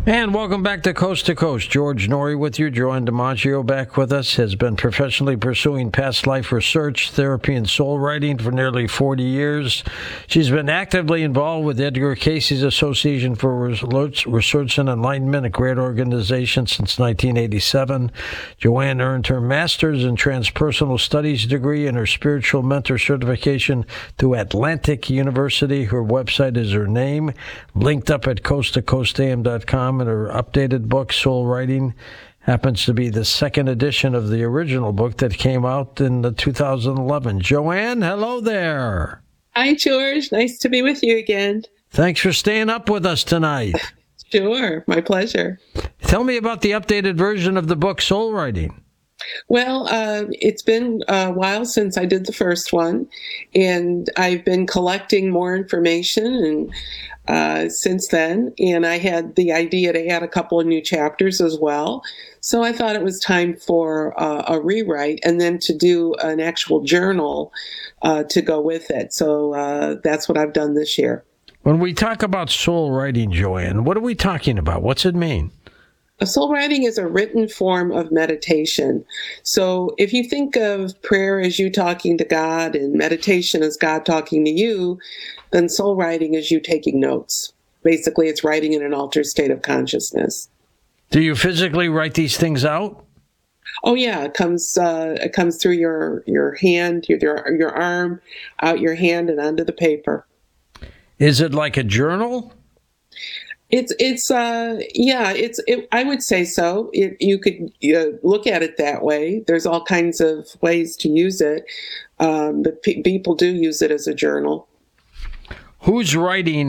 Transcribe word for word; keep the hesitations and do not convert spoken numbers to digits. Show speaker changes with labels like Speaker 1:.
Speaker 1: And welcome back to Coast to Coast. George Noory with you. Joanne DiMaggio back with us. Has been professionally pursuing past life research, therapy, and soul writing for nearly forty years. She's been actively involved with Edgar Cayce's Association for Research and Enlightenment, a great organization, since nineteen eighty-seven. Joanne earned her master's in transpersonal studies degree and her spiritual mentor certification through Atlantic University. Her website is her name, linked up at coast to coast a m dot com. And her updated book, Soul Writing, happens to be the second edition of the original book that came out in the two thousand eleven. Joanne, hello there.
Speaker 2: Hi, George. Nice to be with you again.
Speaker 1: Thanks for staying up with us tonight.
Speaker 2: Sure. My pleasure.
Speaker 1: Tell me about the updated version of the book, Soul Writing.
Speaker 2: Well, uh, it's been a while since I did the first one, and I've been collecting more information and uh, since then, and I had the idea to add a couple of new chapters as well. So I thought it was time for uh, a rewrite and then to do an actual journal uh, to go with it. So uh, that's what I've done this year.
Speaker 1: When we talk about soul writing, Joanne, what are we talking about? What's it mean?
Speaker 2: Soul writing is a written form of meditation. So if you think of prayer as you talking to God and meditation as God talking to you, then soul writing is you taking notes. Basically, it's writing in an altered state of consciousness.
Speaker 1: Do you physically write these things out?
Speaker 2: Oh yeah, it comes uh, it comes through your your hand, your your arm, out your hand and onto the paper.
Speaker 1: Is it like a journal?
Speaker 2: It's it's uh yeah it's it, I would say so. It, you could uh, look at it that way. There's all kinds of ways to use it, um, but pe- people do use it as a journal.
Speaker 1: Who's writing